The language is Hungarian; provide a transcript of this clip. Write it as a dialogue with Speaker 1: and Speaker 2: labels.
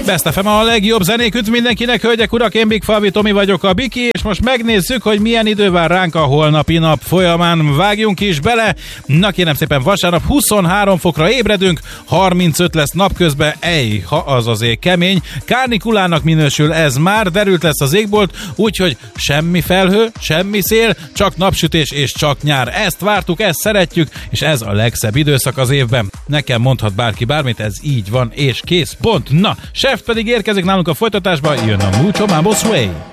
Speaker 1: Best FM a legjobb zenék, üdv mindenkinek, hölgyek, urak, én Big Falvi Tomi vagyok, a Biki, és most megnézzük, hogy milyen idő vár ránk a holnapi nap folyamán. Vágjunk is bele. Na kérem szépen, vasárnap 23 fokra ébredünk, 35 lesz napközben, ha az azért kemény. Kárnikulának minősül ez már, derült lesz az égbolt, úgyhogy semmi felhő, semmi szél, csak napsütés és csak nyár. Ezt vártuk, ezt szeretjük, és ez a legszebb időszak az évben. Nekem mondhat bárki bármit, ez így van, és kész, pont. Na, Chef pedig érkezik nálunk a folytatásba, jön a Mucho Mambo Sway.